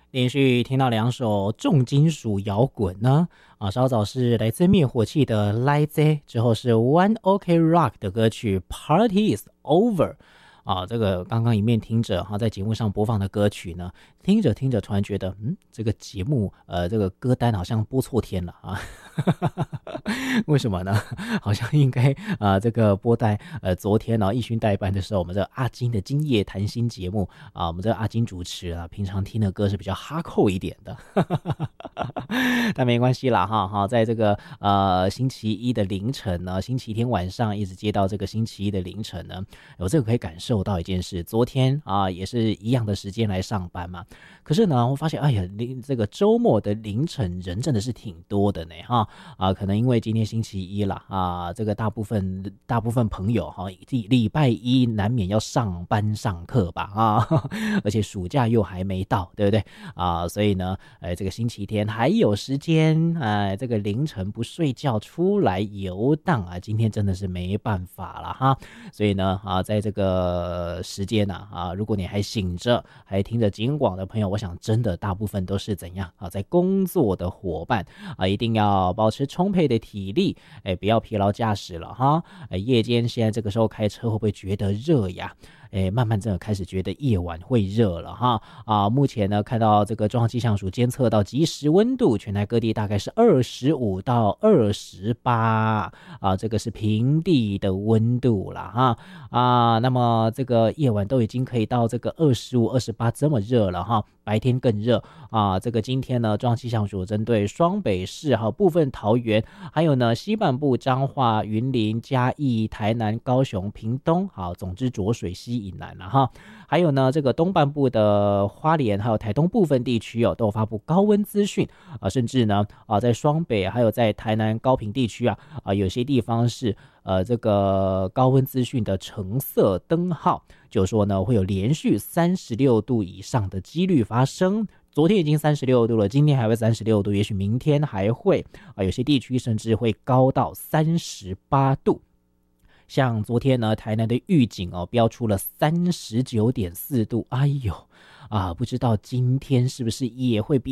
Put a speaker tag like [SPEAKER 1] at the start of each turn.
[SPEAKER 1] 连续听到两首重金属摇滚呢，稍早是来自灭火器的 Light， 之后是 One OK Rock 的歌曲 Party is Over。这个刚刚一面听着在节目上播放的歌曲呢，听着听着突然觉得，这个节目这个歌单好像播错天了啊。为什么呢？好像应该这个播在昨天一勋代班的时候，我们这个阿金的今夜谈心节目我们这个阿金主持平常听的歌是比较哈扣一点的。但没关系啦哈，在这个星期一的凌晨呢，星期天晚上一直接到这个星期一的凌晨呢，我这个可以感受到一件事，昨天也是一样的时间来上班嘛，可是呢我发现这个周末的凌晨人真的是挺多的呢可能因为今天星期一啦这个大部分朋友礼拜一难免要上班上课吧而且暑假又还没到，对不对所以呢这个星期天还有时间这个凌晨不睡觉出来游荡今天真的是没办法了所以呢在这个时间如果你还醒着还听着警广的朋友，我想真的大部分都是怎样在工作的伙伴一定要保持充沛的体力不要疲劳驾驶了夜间现在这个时候开车会不会觉得热呀？慢慢真的开始觉得夜晚会热了目前呢看到这个中央气象署监测到即时温度，全台各地大概是25到28这个是平地的温度啦那么这个夜晚都已经可以到这个25、28这么热了白天更热这个今天呢中央气象署针对双北市部分桃园，还有呢西半部彰化、云林、嘉义、台南、高雄、屏东总之浊水溪以南还有呢这个东半部的花莲还有台东部分地区都有发布高温资讯甚至呢在双北还有在台南高屏地区有些地方是这个高温资讯的橙色灯号，就说呢会有连续36度以上的几率发生。昨天已经36度了，今天还会36度，也许明天还会有些地区甚至会高到38度。像昨天呢台南的预警标出了39.4度，哎呦不知道今天是不是也会比